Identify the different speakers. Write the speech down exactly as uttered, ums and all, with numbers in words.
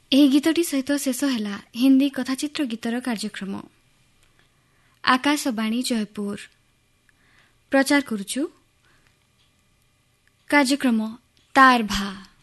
Speaker 1: ଏହି ଗୀତଟି ସହିତ ଶେଷ ହେଲା ହିନ୍ଦୀ କଥାଚିତ୍ର ଗୀତର କାର୍ଯ୍ୟକ୍ରମ। ଆକାଶବାଣୀ ଜୟପୁର ପ୍ରଚାର କରୁଛୁ କାର୍ଯ୍ୟକ୍ରମ ତାର ଭା।